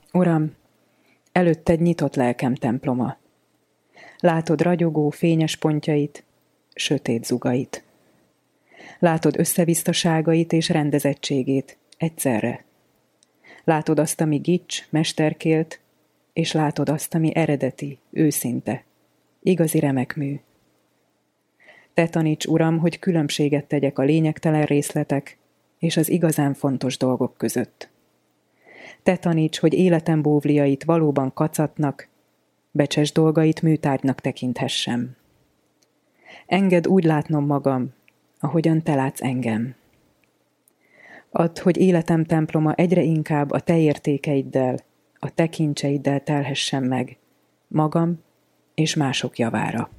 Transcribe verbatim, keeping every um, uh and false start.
Uram, előtted nyitott lelkem temploma. Látod ragyogó, fényes pontjait, sötét zugait. Látod összevisztaságait és rendezettségét egyszerre. Látod azt, ami gics, mesterkélt, és látod azt, ami eredeti, őszinte, igazi remekmű. Te taníts, Uram, hogy különbséget tegyek a lényegtelen részletek és az igazán fontos dolgok között. Te taníts, hogy életem bóvliait valóban kacatnak, becses dolgait műtárgynak tekinthessem. Engedd úgy látnom magam, ahogyan te látsz engem. Add, hogy életem temploma egyre inkább a te értékeiddel, a te kincseiddel telhessen meg, magam és mások javára.